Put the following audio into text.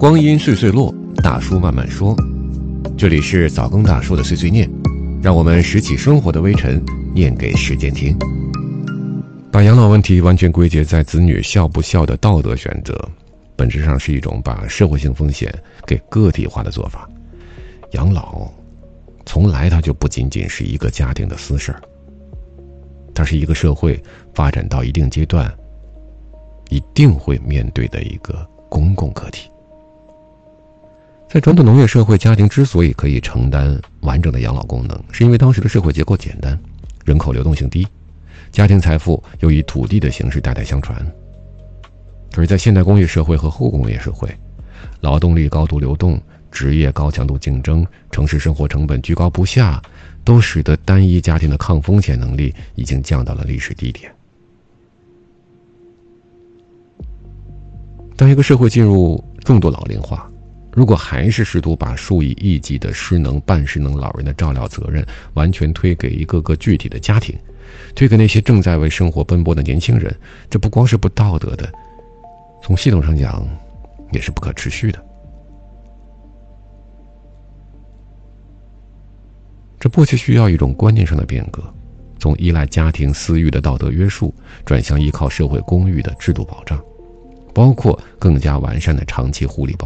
光阴岁岁落，大叔慢慢说。这里是早更大叔的碎碎念，让我们拾起生活的微尘，念给时间听。把养老问题完全归结在子女孝不孝的道德选择，本质上是一种把社会性风险给个体化的做法。养老从来它就不仅仅是一个家庭的私事儿，它是一个社会发展到一定阶段一定会面对的一个公共课题。在传统农业社会，家庭之所以可以承担完整的养老功能，是因为当时的社会结构简单，人口流动性低，家庭财富又以土地的形式代代相传。而在现代工业社会和后工业社会，劳动力高度流动，职业高强度竞争，城市生活成本居高不下，都使得单一家庭的抗风险能力已经降到了历史低点。当一个社会进入重度老龄化，如果还是试图把数以亿计的失能半失能老人的照料责任完全推给一个个具体的家庭，推给那些正在为生活奔波的年轻人，这不光是不道德的，从系统上讲也是不可持续的。这迫切需要一种观念上的变革，从依赖家庭私欲的道德约束转向依靠社会公寓的制度保障，包括更加完善的长期护理保